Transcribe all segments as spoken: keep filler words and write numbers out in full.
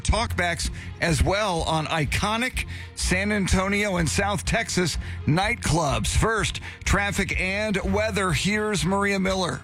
Talkbacks as well on iconic San Antonio and South Texas nightclubs. First, traffic and weather. Here's Maria Miller.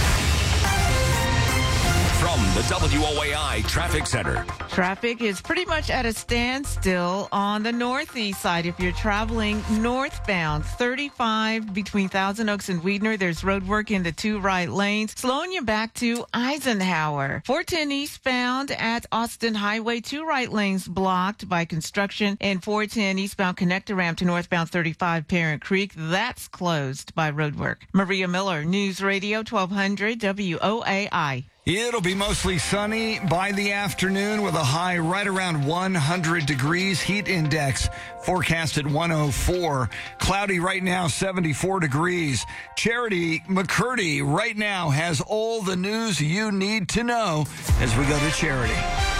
From the W O A I Traffic Center. Traffic is pretty much at a standstill on the northeast side. If you're traveling northbound, thirty-five between Thousand Oaks and Weidner, there's road work in the two right lanes, slowing you back to Eisenhower. four ten eastbound at Austin Highway, two right lanes blocked by construction, and four ten eastbound connector ramp to northbound thirty-five Parent Creek, that's closed by road work. Maria Miller, News Radio twelve hundred W O A I. It'll be mostly sunny by the afternoon with a high right around one hundred degrees. Heat index forecast at one oh four. Cloudy right now, seventy-four degrees. Charity McCurdy right now has all the news you need to know as we go to Charity.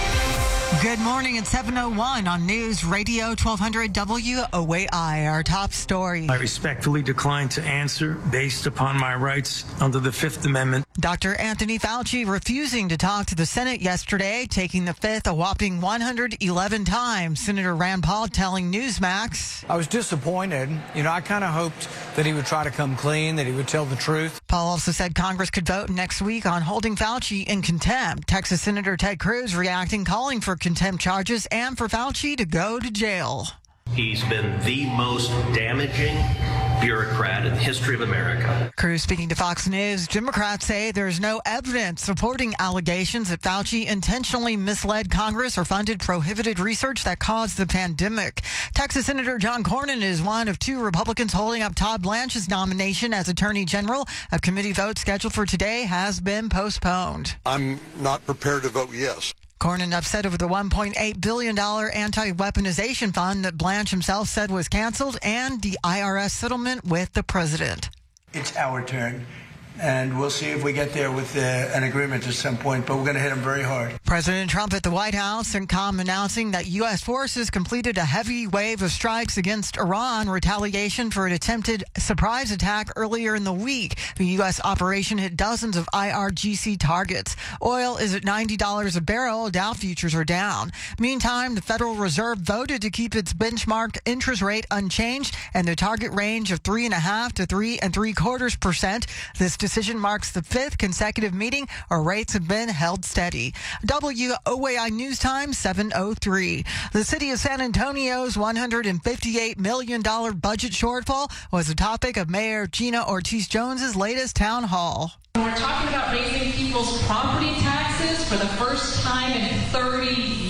Good morning at seven oh one on News Radio twelve hundred W O A I. Our top story. I respectfully decline to answer based upon my rights under the Fifth Amendment. Doctor Anthony Fauci refusing to talk to the Senate yesterday, taking the fifth a whopping one hundred eleven times. Senator Rand Paul telling Newsmax. I was disappointed. You know, I kind of hoped that he would try to come clean, that he would tell the truth. Paul also said Congress could vote next week on holding Fauci in contempt. Texas Senator Ted Cruz reacting, calling for contempt charges and for Fauci to go to jail. He's been the most damaging bureaucrat in the history of America. Cruz speaking to Fox News. Democrats say there's no evidence supporting allegations that Fauci intentionally misled Congress or funded prohibited research that caused the pandemic. Texas Senator John Cornyn is one of two Republicans holding up Todd Blanche's nomination as Attorney General. A committee vote scheduled for today has been postponed. I'm not prepared to vote yes. Cornyn upset over the one point eight billion dollars anti-weaponization fund that Blanche himself said was canceled and the I R S settlement with the president. It's our turn, and we'll see if we get there with uh, an agreement at some point, but we're going to hit them very hard. President Trump at the White House and COM announcing that U S forces completed a heavy wave of strikes against Iran, retaliation for an attempted surprise attack earlier in the week. The U S operation hit dozens of I R G C targets. Oil is at ninety dollars a barrel. Dow futures are down. Meantime, the Federal Reserve voted to keep its benchmark interest rate unchanged and the target range of three and a half to three and three quarters percent. This decision marks the fifth consecutive meeting where rates have been held steady. W O A I News Time, seven oh three. The city of San Antonio's one hundred fifty-eight million dollars budget shortfall was the topic of Mayor Gina Ortiz Jones's latest town hall. We're talking about raising people's property taxes for the first time in thirty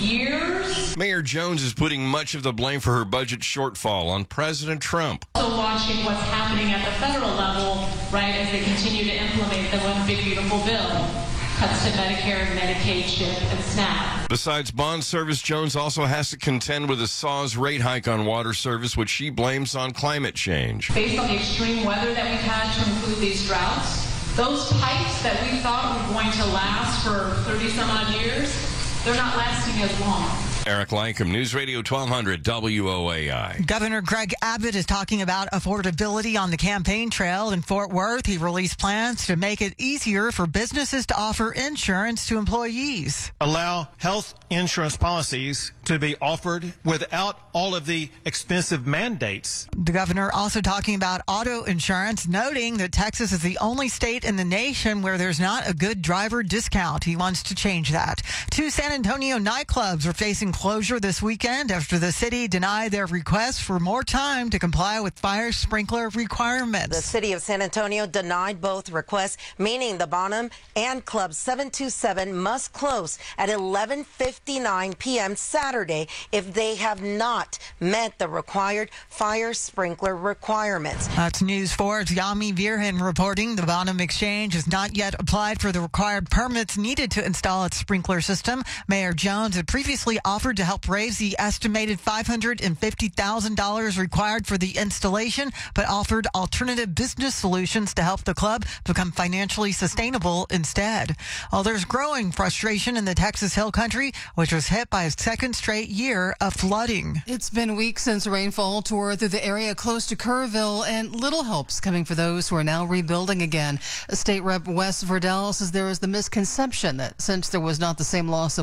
years. Mayor Jones is putting much of the blame for her budget shortfall on President Trump. Also watching what's happening at the federal level, right, as they continue to implement the one big beautiful bill. Cuts to Medicare, Medicaid, CHIP, and SNAP. Besides bond service, Jones also has to contend with a S A W's rate hike on water service, which she blames on climate change. Based on the extreme weather that we've had to include these droughts, those pipes that we thought were going to last for thirty some odd years, they're not lasting as long. Eric Lankham, News Radio twelve hundred W O A I. Governor Greg Abbott is talking about affordability on the campaign trail in Fort Worth. He released plans to make it easier for businesses to offer insurance to employees. Allow health insurance policies to be offered without all of the expensive mandates. The governor also talking about auto insurance, noting that Texas is the only state in the nation where there's not a good driver discount. He wants to change that. Two San Antonio nightclubs are facing closure this weekend after the city denied their request for more time to comply with fire sprinkler requirements. The city of San Antonio denied both requests, meaning the Bonham and Club seven two seven must close at eleven fifty-nine p.m. Saturday if they have not met the required fire sprinkler requirements. That's News four's Yami Virhan reporting. The Bonham Exchange has not yet applied for the required permits needed to install its sprinkler system. Mayor Jones had previously offered to help raise the estimated five hundred fifty thousand dollars required for the installation, but offered alternative business solutions to help the club become financially sustainable instead. Well, there's growing frustration in the Texas Hill Country, which was hit by a second straight year of flooding. It's been weeks since rainfall tore through the area close to Kerrville, and little hope's coming for those who are now rebuilding again. State Rep Wes Verdell says there is the misconception that since there was not the same loss of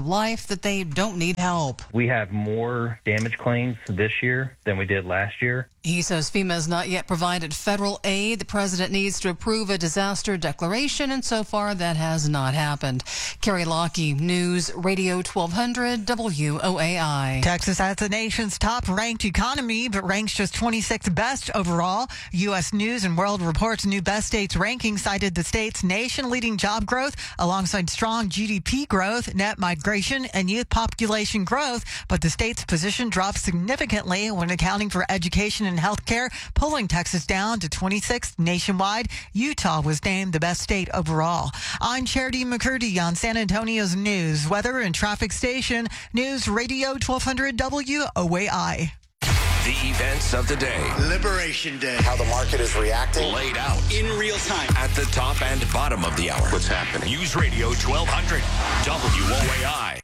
of life that they don't need help. We have more damage claims this year than we did last year. He says FEMA has not yet provided federal aid. The president needs to approve a disaster declaration, and so far that has not happened. Carrie Lockie, News Radio twelve hundred W O A I. Texas has the nation's top-ranked economy, but ranks just twenty-sixth best overall. U S News and World Report's new Best States ranking cited the state's nation-leading job growth alongside strong G D P growth, net migration, and youth population growth, but the state's position dropped significantly when accounting for education and health care, pulling Texas down to twenty-sixth nationwide. Utah was named the best state overall. I'm Charity McCurdy on San Antonio's news, weather, and traffic station, News Radio twelve hundred W O A I. The events of the day. Liberation Day. How the market is reacting. Laid out. In real time. At the top and bottom of the hour. What's happening? News Radio twelve hundred W O A I.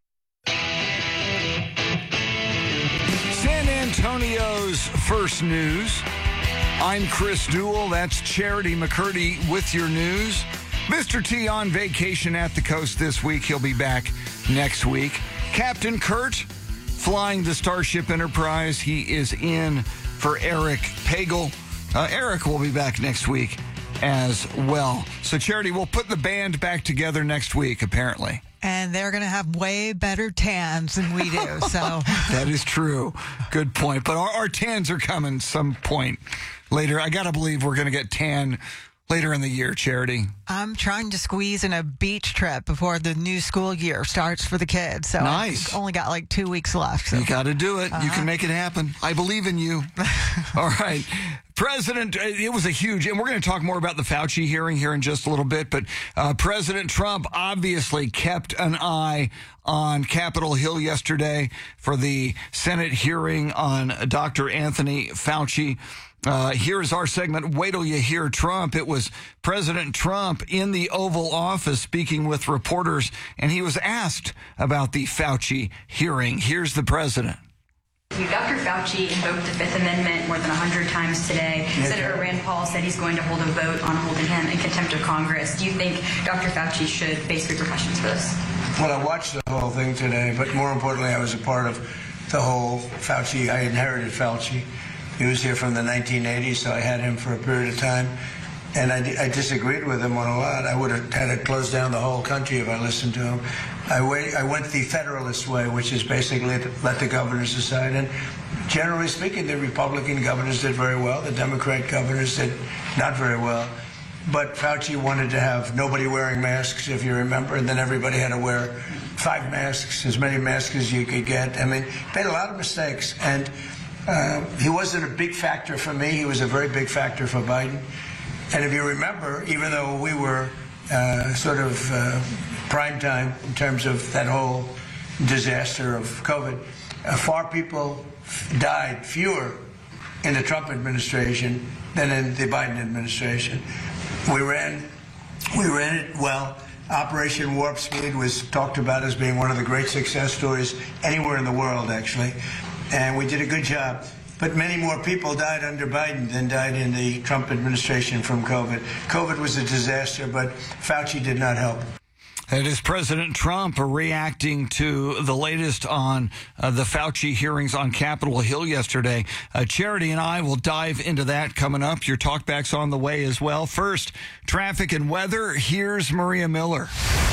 San Antonio's first news. I'm Chris Duell. That's Charity McCurdy with your news. Mister T on vacation at the coast this week. He'll be back next week. Captain Kurt flying the Starship Enterprise. He is in for Eric Pagel. Uh, Eric will be back next week as well. So, Charity, we'll put the band back together next week, apparently. And they're going to have way better tans than we do. So that is true. Good point. But our, our tans are coming some point later. I got to believe we're going to get tan later in the year, Charity. I'm trying to squeeze in a beach trip before the new school year starts for the kids. So nice. I've only got like two weeks left. So. You got to do it. Uh-huh. You can make it happen. I believe in you. All right. President, it was a huge, and we're going to talk more about the Fauci hearing here in just a little bit, but uh, President Trump obviously kept an eye on Capitol Hill yesterday for the Senate hearing on Doctor Anthony Fauci. Uh, here's our segment, Wait Till You Hear Trump. It was President Trump in the Oval Office speaking with reporters, and he was asked about the Fauci hearing. Here's the president. Doctor Fauci invoked the Fifth Amendment more than one hundred times today. Yeah. Senator Rand Paul said he's going to hold a vote on holding him in contempt of Congress. Do you think Doctor Fauci should face repercussions for this? Well, I watched the whole thing today, but more importantly, I was a part of the whole Fauci. I inherited Fauci. He was here from the nineteen eighties, so I had him for a period of time. And I, I disagreed with him on a lot. I would have had to close down the whole country if I listened to him. I, wait, I went the Federalist way, which is basically let the governors decide. And generally speaking, the Republican governors did very well. The Democrat governors did not very well. But Fauci wanted to have nobody wearing masks, if you remember, and then everybody had to wear five masks, as many masks as you could get. I mean, made a lot of mistakes. And uh, he wasn't a big factor for me. He was a very big factor for Biden. And if you remember, even though we were uh, sort of uh, prime time in terms of that whole disaster of COVID, uh, far people died, fewer in the Trump administration than in the Biden administration. We ran, we ran it well. Operation Warp Speed was talked about as being one of the great success stories anywhere in the world, actually. And we did a good job. But many more people died under Biden than died in the Trump administration from COVID. COVID was a disaster, but Fauci did not help. It is President Trump reacting to the latest on uh, the Fauci hearings on Capitol Hill yesterday. Uh, Charity and I will dive into that coming up. Your talkback's on the way as well. First, traffic and weather. Here's Maria Miller.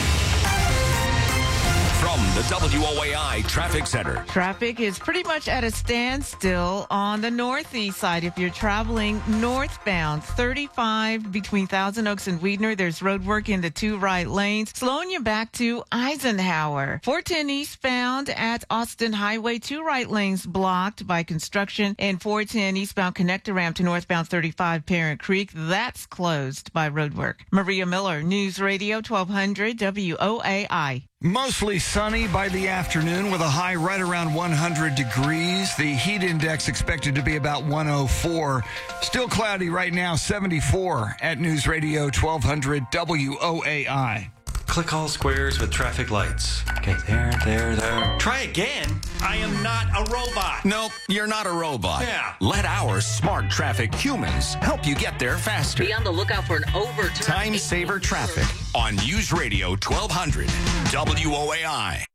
From the W O A I Traffic Center. Traffic is pretty much at a standstill on the northeast side. If you're traveling northbound, thirty-five between Thousand Oaks and Weidner, there's road work in the two right lanes, slowing you back to Eisenhower. four ten eastbound at Austin Highway, two right lanes blocked by construction, and four ten eastbound connector ramp to northbound thirty-five Parent Creek, that's closed by road work. Maria Miller, News Radio twelve hundred W O A I. Mostly sunny by the afternoon with a high right around one hundred degrees. The heat index expected to be about one oh four. Still cloudy right now, seventy-four at News Radio twelve hundred W O A I. Click all squares with traffic lights. Okay, there, there, there. Try again. I am not a robot. Nope, you're not a robot. Yeah. Let our smart traffic humans help you get there faster. Be on the lookout for an overturn. Time saver traffic on News Radio twelve hundred W O A I.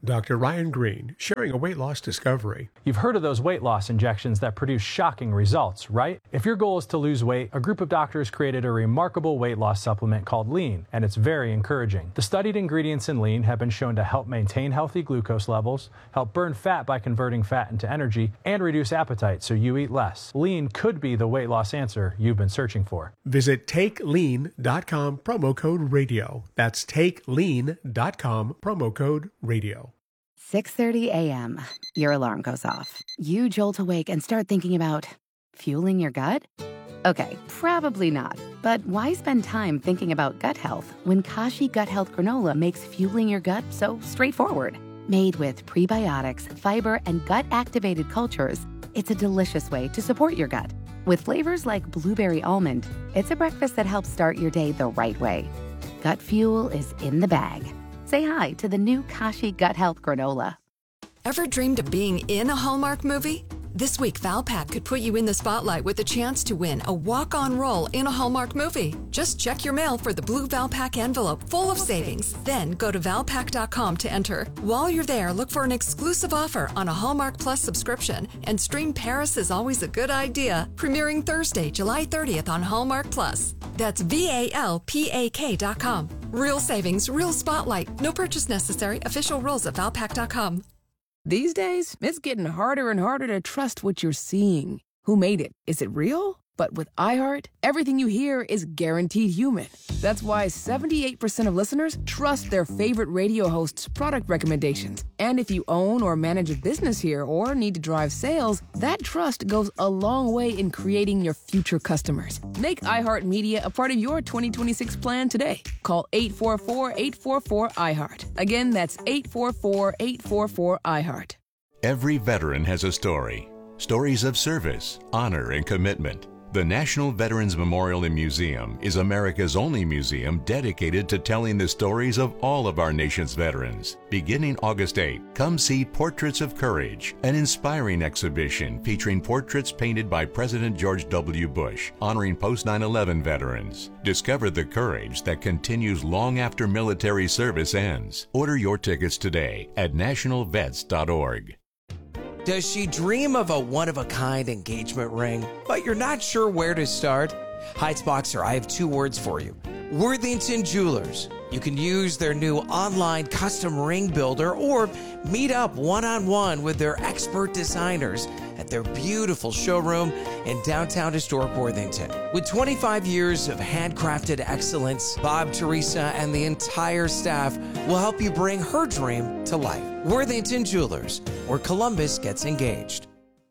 Doctor Ryan Green, sharing a weight loss discovery. You've heard of those weight loss injections that produce shocking results, right? If your goal is to lose weight, a group of doctors created a remarkable weight loss supplement called Lean, and it's very encouraging. The studied ingredients in Lean have been shown to help maintain healthy glucose levels, help burn fat by converting fat into energy, and reduce appetite so you eat less. Lean could be the weight loss answer you've been searching for. Visit take lean dot com, promo code radio. That's take lean dot com, promo code radio. six thirty a.m. Your alarm goes off. You jolt awake and start thinking about fueling your gut? Okay, probably not. But why spend time thinking about gut health when Kashi Gut Health Granola makes fueling your gut so straightforward? Made with prebiotics, fiber, and gut-activated cultures, it's a delicious way to support your gut. With flavors like blueberry almond, it's a breakfast that helps start your day the right way. Gut fuel is in the bag. Say hi to the new Kashi Gut Health Granola. Ever dreamed of being in a Hallmark movie? This week, Valpak could put you in the spotlight with a chance to win a walk-on role in a Hallmark movie. Just check your mail for the blue Valpak envelope full of savings. Then go to valpak dot com to enter. While you're there, look for an exclusive offer on a Hallmark Plus subscription and stream Paris is Always a Good Idea, premiering Thursday, July thirtieth on Hallmark Plus. That's V A L P A K dot com. Real savings, real spotlight. No purchase necessary. Official rules at valpak dot com. These days, it's getting harder and harder to trust what you're seeing. Who made it? Is it real? But with iHeart, everything you hear is guaranteed human. That's why seventy-eight percent of listeners trust their favorite radio host's product recommendations. And if you own or manage a business here or need to drive sales, that trust goes a long way in creating your future customers. Make iHeart Media a part of your twenty twenty-six plan today. Call eight four four, eight four four, iHeart. Again, that's eight four four, eight four four, iHeart. Every veteran has a story. Stories of service, honor, and commitment. The National Veterans Memorial and Museum is America's only museum dedicated to telling the stories of all of our nation's veterans. Beginning August eighth, come see Portraits of Courage, an inspiring exhibition featuring portraits painted by President George W. Bush, honoring post nine eleven veterans. Discover the courage that continues long after military service ends. Order your tickets today at national vets dot org. Does she dream of a one-of-a-kind engagement ring, but you're not sure where to start? Heights Boxer, I have two words for you. Worthington Jewelers. You can use their new online custom ring builder or meet up one-on-one with their expert designers at their beautiful showroom in downtown historic Worthington. With twenty-five years of handcrafted excellence, Bob, Teresa, and the entire staff will help you bring her dream to life. Worthington Jewelers, where Columbus gets engaged.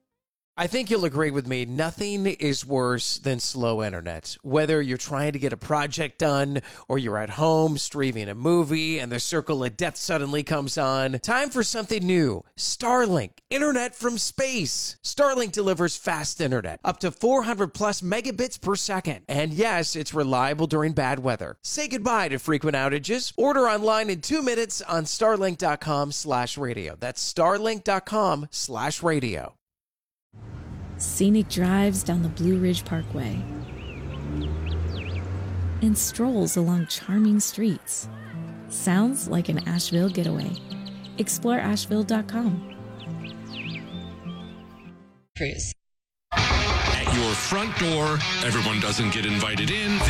I think you'll agree with me, nothing is worse than slow internet. Whether you're trying to get a project done or you're at home streaming a movie and the circle of death suddenly comes on, time for something new. Starlink, internet from space. Starlink delivers fast internet, up to four hundred plus megabits per second. And yes, it's reliable during bad weather. Say goodbye to frequent outages. Order online in two minutes on starlink dot com slash radio. That's starlink dot com slash radio. Scenic drives down the Blue Ridge Parkway, and strolls along charming streets. Sounds like an Asheville getaway. Explore asheville dot com. At your front door, everyone doesn't get invited in.